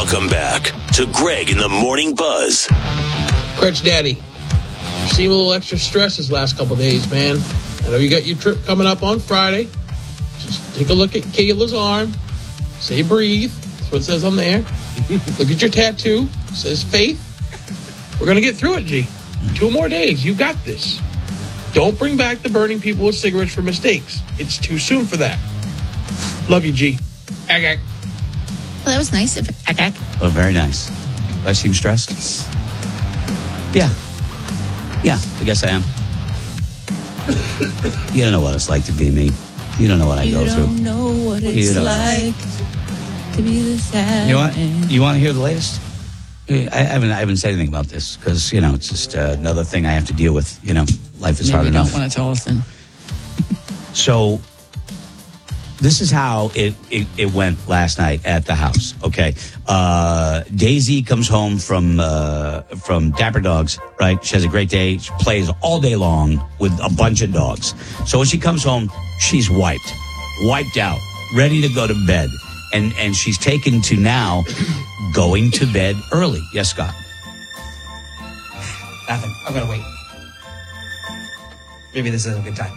Welcome back to Greg in the Morning Buzz. Crutch Daddy, you seem a little extra stressed this last couple of days, man. I know you got your trip coming up on Friday. Just take a look at Kayla's arm. Say breathe. That's what it says on there. Look at your tattoo. It says faith. We're going to get through it, G. 2 more days. You got this. Don't bring back the burning people with cigarettes for mistakes. It's too soon for that. Love you, G. Ag. Well, that was nice of it. Oh, very nice. Do I seem stressed? Yeah, I guess I am. You don't know what it's like to be me. You don't know what I go through. You don't know what it's like to be the sad. You want to hear the latest? I haven't said anything about this because, it's just another thing I have to deal with. Life is hard enough. You don't want to tell us then. So this is how it went last night at the house. Okay. Daisy comes home from Dapper Dogs, right? She has a great day. She plays all day long with a bunch of dogs. So when she comes home, she's wiped out, ready to go to bed. And she's taken to now going to bed early. Yes, Scott? Nothing. I'm going to wait. Maybe this isn't a good time.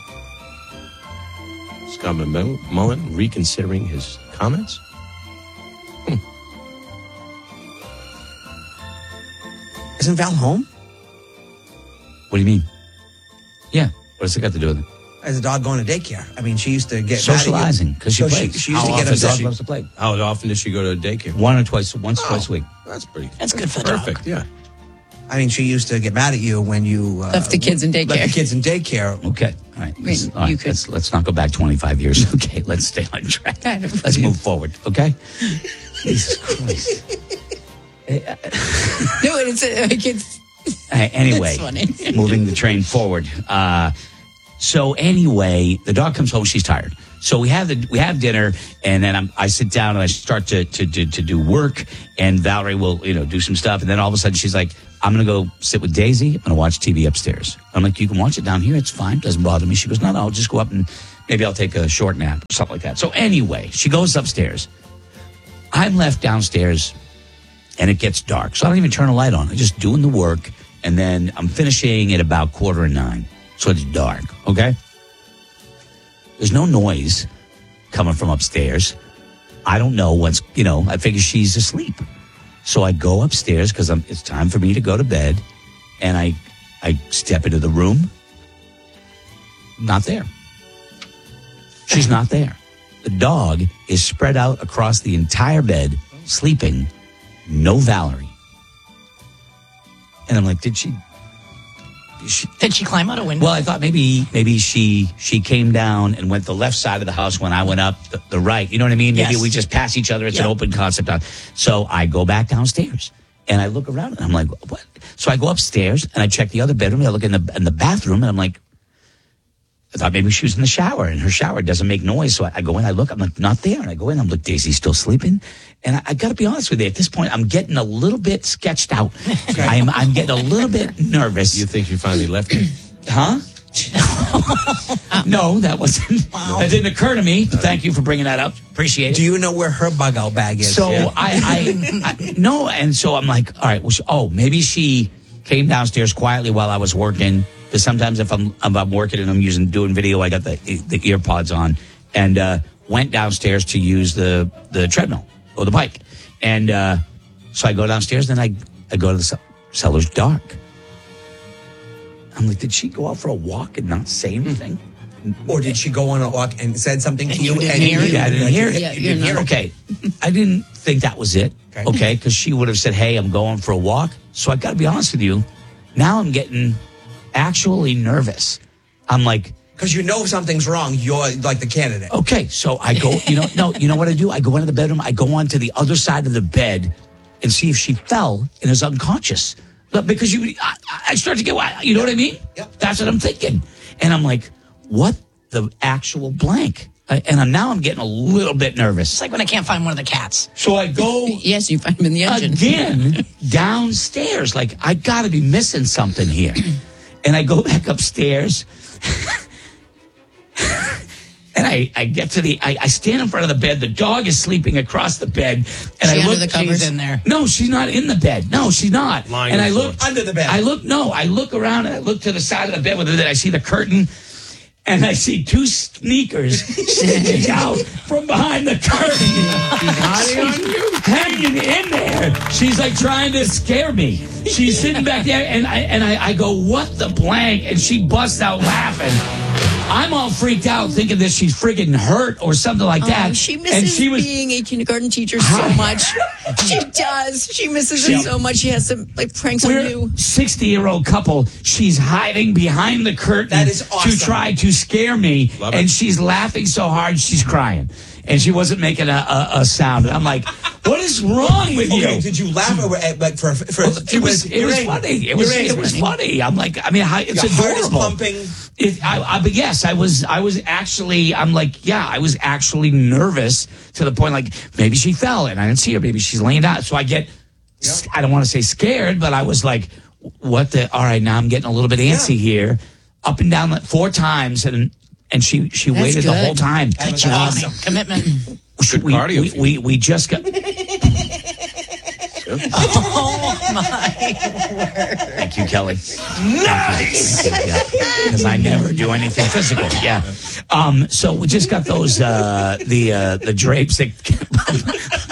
Scott Mullen reconsidering his comments? Isn't Val home? What do you mean? Yeah. What's it got to do with it? As a dog going to daycare. I mean, she used to get socializing because she plays. She used to get upset. She loves to play. How often does she go to daycare? Once or twice a week. That's good for the perfect. dog. Yeah. I mean, she used to get mad at you when you left the kids in daycare. Left the kids in daycare. Okay, all right. Let's not go back 25 years. Okay, let's stay on track. Let's move forward. Okay. Jesus Christ. No, it's anyway. It's funny. Moving the train forward. So anyway, the dog comes home. She's tired. So we have dinner, and then I sit down and I start to do work, and Valerie will do some stuff, and then all of a sudden she's like, "I'm gonna go sit with Daisy. I'm gonna watch TV upstairs." I'm like, "You can watch it down here. It's fine. Doesn't bother me." She goes, "No, I'll just go up and maybe I'll take a short nap or something like that." So anyway, she goes upstairs. I'm left downstairs, and it gets dark, so I don't even turn a light on. I'm just doing the work, and then I'm finishing at about 8:45. So it's dark, okay? There's no noise coming from upstairs. I don't know I figure she's asleep. So I go upstairs because it's time for me to go to bed. And I step into the room. Not there. She's not there. The dog is spread out across the entire bed, sleeping. No Valerie. And I'm like, Did she climb out a window? Well, I thought maybe she came down and went the left side of the house when I went up the right. You know what I mean? Maybe we just pass each other. It's an open concept. So I go back downstairs and I look around and I'm like, what? So I go upstairs and I check the other bedroom. I look in the bathroom and I'm like, I thought maybe she was in the shower and her shower doesn't make noise. So I go in, I look, I'm like, not there. And I go in, I'm like, Daisy's still sleeping. And I got to be honest with you, at this point, I'm getting a little bit sketched out. I'm getting a little bit nervous. You think you finally left her? Huh? No, that wasn't. Wow. That didn't occur to me. Thank you for bringing that up. Appreciate it. Do you know where her bug out bag is? So I no, and so I'm like, all right. Well, maybe she came downstairs quietly while I was working. Because sometimes if I'm working and I'm doing video, I got the ear pods on, and went downstairs to use the treadmill or the bike, and so I go downstairs. Then I go to the cellar's dark. I'm like, did she go out for a walk and not say anything? Or did she go on a walk and said something to you? I didn't hear it. Yeah, you didn't hear it. Okay. I didn't think that was it. Okay. Because she would have said, hey, I'm going for a walk. So I got to be honest with you. Now I'm getting actually nervous. I'm like, because you know something's wrong. You're like the candidate. Okay. So I go, you know what I do? I go into the bedroom. I go onto the other side of the bed and see if she fell and is unconscious. Because I start to get, you know what I mean? Yep. That's what I'm thinking. And I'm like, what the actual blank? And I'm getting a little bit nervous. It's like when I can't find one of the cats. So I go. Yes, you find them in the engine. Again, downstairs. Like, I got to be missing something here. And I go back upstairs. And I get to I stand in front of the bed. The dog is sleeping across the bed. And She I under look. the covers? She's in there. No, she's not in the bed. No, she's not. Lying And on I the look floor. Under the bed. I look around and I look to the side of the bed with it. I see the curtain. And I see two sneakers sticking out from behind the curtain. She's hanging in there. She's like trying to scare me. She's sitting back there, and I go, what the blank? And she busts out laughing. I'm all freaked out, thinking that she's friggin' hurt or something like that. She and misses she was, being a kindergarten teacher so much. She does. She misses it so much. She has to like pranks on we're you. 60-year-old couple. She's hiding behind the curtain That is awesome. to try to scare me, Love and it. she's laughing so hard she's crying, and she wasn't making a sound. And I'm like, what is wrong with Okay, you? did you laugh or like for It was funny. It was funny. I'm like, I mean, it's your heart is adorable. pumping. But yes, I was actually. I'm like, yeah, I was actually nervous to the point like maybe she fell and I didn't see her. Maybe she's laying down. So I get, I don't want to say scared, but I was like, what the? All right, now I'm getting a little bit antsy here, up and down 4 times, and she waited the good. whole time. That's awesome. Commitment. Good cardio. We just got. Oh my. Thank you, Kelly. Nice. Because I never do anything physical. Yeah. So we just got those the drapes that.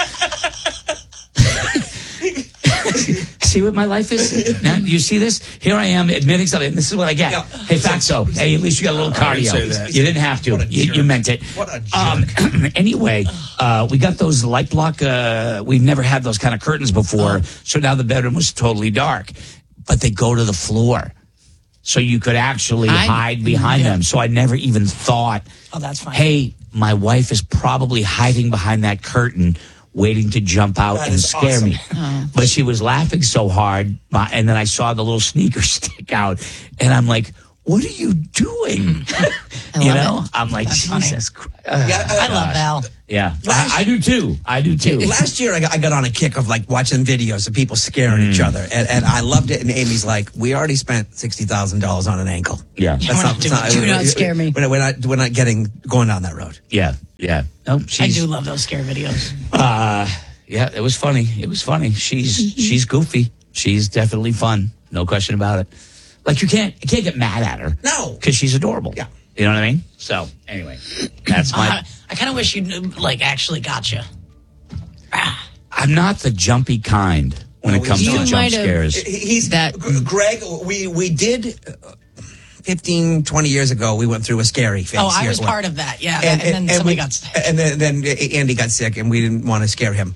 See what my life is? Now, you see this? Here I am admitting something. This is what I get. Yeah. Hey, Fatso. Hey, at least you got a little cardio. say that. You didn't have to. What a You jerk. meant it. What a jerk. Anyway, we got those light block. We've never had those kind of curtains before. So now the bedroom was totally dark. But they go to the floor. So you could actually hide behind them. So I never even thought, Oh, that's fine. hey, my wife is probably hiding behind that curtain waiting to jump out That and is scare awesome. me. But she was laughing so hard. And then I saw the little sneaker stick out. And I'm like, what are you doing? You know? I'm like, Jesus Christ. I love Val. Yeah. I do too. I do too. Last year, I got on a kick of like watching videos of people scaring each other, and I loved it. And Amy's like, "We already spent $60,000 on an ankle. Yeah. Do not scare me. We're not going down that road." Yeah. Yeah. No, I she's, do love those scare videos. yeah, it was funny. It was funny. She's goofy. She's definitely fun. No question about it. Like you can't get mad at her. No. Because she's adorable. Yeah. You know what I mean? So anyway, that's my. I kind of wish you like actually got you. I'm not the jumpy kind when No, it comes you to jump might have- scares. He's That- Greg. We did 15, 20 years ago. We went through a scary phase. Oh, I here was at work. part of that. Yeah, and then somebody got sick. And then Andy got sick, and we didn't want to scare him.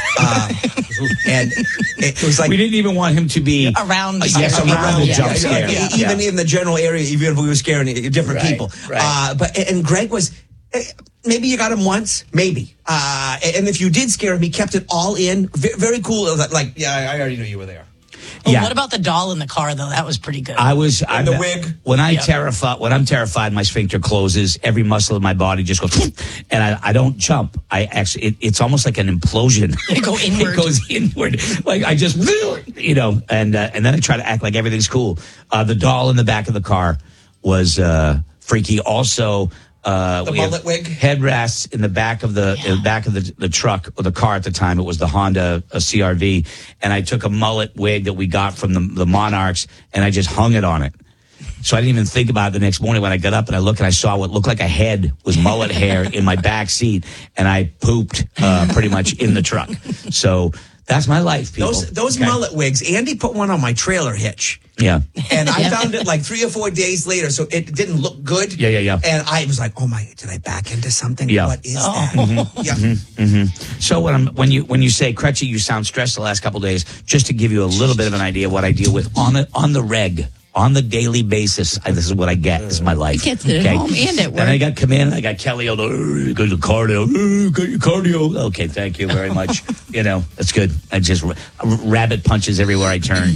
And it was like We didn't even want him to be Around. yes, Yeah, around the yeah, jump yeah, scare. yeah. even in the general area, even if we were scaring different Right, people. right. And Greg was. Maybe you got him once, maybe. And if you did scare him, he kept it all in. Very cool. Like, yeah, I already knew you were there. Well, Yeah. what about the doll in the car though? That was pretty good. I was the wig? When I'm terrified, my sphincter closes. Every muscle in my body just goes, and I don't jump. I actually, it's almost like an implosion. You go inward. It goes inward. Like I just, and then I try to act like everything's cool. The doll in the back of the car was freaky. Also. We have mullet wig? headrests in the back of the truck or the car at the time. It was the Honda CRV, and I took a mullet wig that we got from the Monarchs, and I just hung it on it. So I didn't even think about it the next morning when I got up and I looked and I saw what looked like a head was mullet hair in my back seat, and I pooped pretty much in the truck. So that's my life, people. Those Okay? mullet wigs. Andy put one on my trailer hitch. Yeah. And I found it like 3 or 4 days later, so it didn't look good. Yeah. And I was like, "Oh my! Did I back into something? Yeah. What is that?" Yeah. So when you say, Crutchy, you sound stressed the last couple of days, just to give you a little bit of an idea of what I deal with on the reg. On the daily basis, this is what I get. This is my life. He gets it at home and at work. Then I got come in. I got Kelly. Go to cardio. Got your cardio. Okay, thank you very much. That's good. I just rabbit punches everywhere I turn.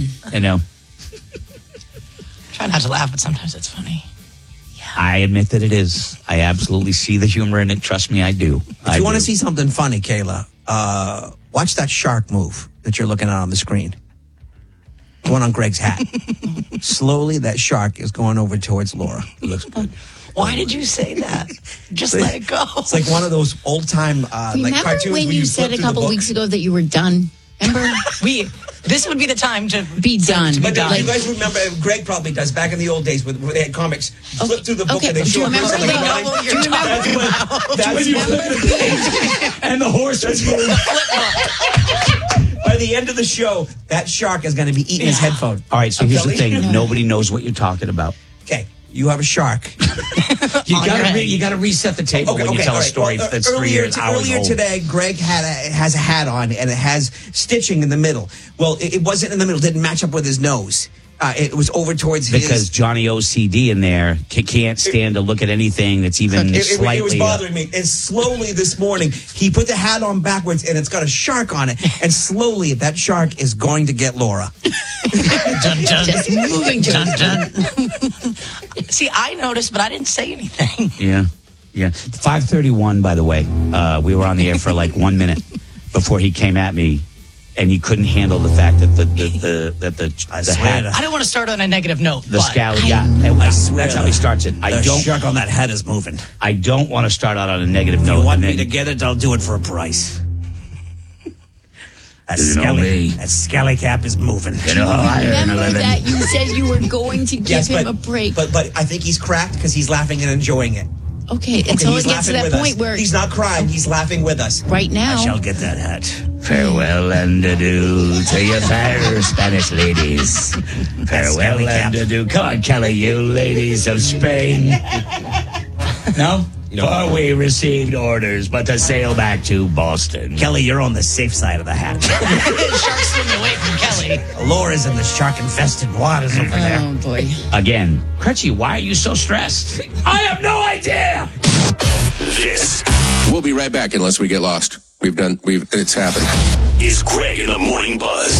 Try not to laugh, but sometimes it's funny. I admit that it is. I absolutely see the humor in it. Trust me, I do. If you want to see something funny, Kayla, watch that shark move that you're looking at on the screen. The one on Greg's hat. Slowly, that shark is going over towards Laura. It looks good. Why did you say that? Just let it go. It's like one of those old time like Remember cartoons when where you flip said a through the couple book. weeks ago that you were done? Remember? This would be the time to Be done. To be But done. you guys remember, Greg probably does, back in the old days where they had comics, you flip through the book Okay, and they do show you a remember person on the the line. novel you're talking about? That's when you flip the page. And the horse was moving. By the end of the show, that shark is going to be eating his headphone. All right, so I'm here's the telling you. thing. Nobody knows what you're talking about. Okay, you have a shark. You got to reset the table when you tell all a right. story Well, that's 3 years hours earlier old. today, Greg has a hat on and it has stitching in the middle. Well, it wasn't in the middle; didn't match up with his nose. It was over towards Because his. Johnny OCD in there can't stand to look at anything that's even slightly. It was bothering me. And slowly this morning, he put the hat on backwards, and it's got a shark on it. And slowly, that shark is going to get Laura. Dun, dun. Just moving to Dun, dun. See, I noticed, but I didn't say anything. Yeah. 5:31. By the way, we were on the air for like 1 minute before he came at me, and he couldn't handle the fact that the hat, I don't want to start on a negative note. the but scally. Yeah, that's how he starts it. The shark on that hat is moving. I don't want to start out on a negative If note. you want and me then- to get it, I'll do it for a price. That You know me. scally cap is moving. You know, I earn a Remember living. that you said you were going to give him a break. But I think he's cracked because he's laughing and enjoying it. Okay, Okay, until he's it gets to laughing that with point us. where He's not crying, he's laughing with us. right now, get that hat. Farewell and adieu to your fair Spanish ladies. Farewell and adieu. Come on, Kelly, you ladies of Spain. No? For we received orders but to sail back to Boston. Kelly, you're on the safe side of the hat. shark's swimming away from Kelly. Laura's in the shark-infested waters over there. oh boy. Again, Crutchy, why are you so stressed? I have no idea. This We'll be right back unless we get lost. It's happened. is Greg in the Morning Buzz.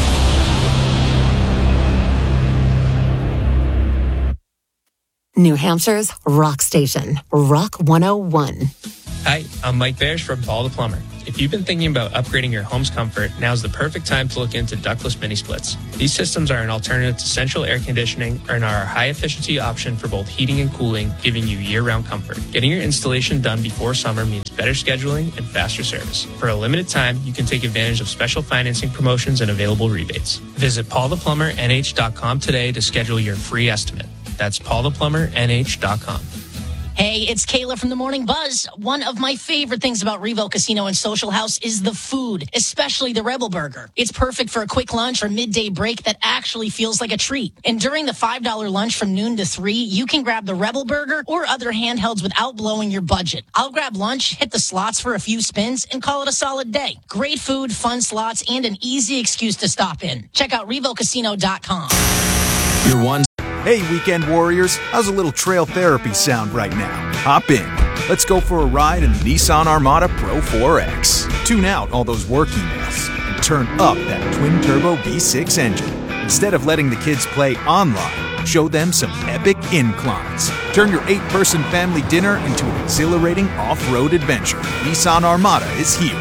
New Hampshire's rock station, Rock 101. Hi, I'm Mike Barish from Paul the Plumber. If you've been thinking about upgrading your home's comfort, now's the perfect time to look into ductless mini splits. These systems are an alternative to central air conditioning and are a high-efficiency option for both heating and cooling, giving you year-round comfort. Getting your installation done before summer means better scheduling and faster service. For a limited time, you can take advantage of special financing promotions and available rebates. Visit paultheplumbernh.com today to schedule your free estimate. That's paultheplumbernh.com. Hey, it's Kayla from the Morning Buzz. One of my favorite things about Revo Casino and Social House is the food, especially the Rebel Burger. It's perfect for a quick lunch or midday break that actually feels like a treat. And during the $5 lunch from noon to 3, you can grab the Rebel Burger or other handhelds without blowing your budget. I'll grab lunch, hit the slots for a few spins, and call it a solid day. Great food, fun slots, and an easy excuse to stop in. Check out RevoCasino.com. You're one. Hey, Weekend Warriors, how's a little trail therapy sound right now? Hop in. Let's go for a ride in the Nissan Armada Pro 4X. Tune out all those work emails and turn up that twin-turbo V6 engine. Instead of letting the kids play online, show them some epic inclines. Turn your 8-person family dinner into an exhilarating off-road adventure. Nissan Armada is here.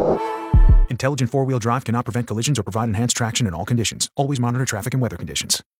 Intelligent four-wheel drive cannot prevent collisions or provide enhanced traction in all conditions. Always monitor traffic and weather conditions.